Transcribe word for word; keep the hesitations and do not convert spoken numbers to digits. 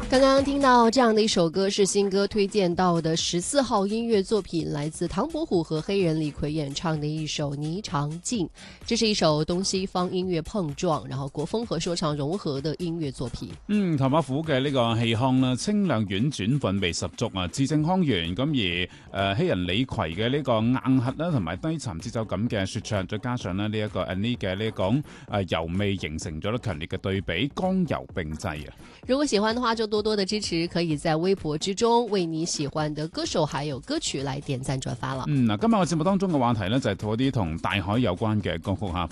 刚刚听到这样的一首歌，是新歌推荐到的十四号音乐作品，来自唐伯虎和黑人李逵演唱的一首《霓裳镜》。这是一首東西方音樂碰撞，然後國風和說唱融合的音樂作品。 嗯，唐伯虎嘅呢個氣腔啦，清亮婉轉，韻味十足啊，字正腔圓。咁而誒、呃、黑人李逵嘅呢個硬核啦，同埋低沉節奏感嘅說唱，再加上咧呢一個 Annie 嘅呢種誒柔味，形成咗咧強烈嘅對比，剛柔並濟啊！ 如果喜歡的話，就多多的支持，可以在微博之中為你喜歡的歌手還有歌曲來點讚轉發了。 嗯，嗱，今日我節目當中嘅話題呢，就係嗰啲同大海有關嘅歌曲吓。